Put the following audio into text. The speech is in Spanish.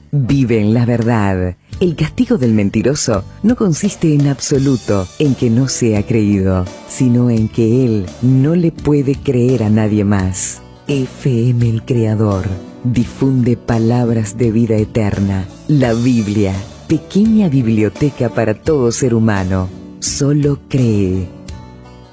Vive en la verdad. El castigo del mentiroso no consiste en absoluto en que no sea creído, sino en que él no le puede creer a nadie más. FM El Creador difunde palabras de vida eterna. La Biblia, pequeña biblioteca para todo ser humano. Solo cree.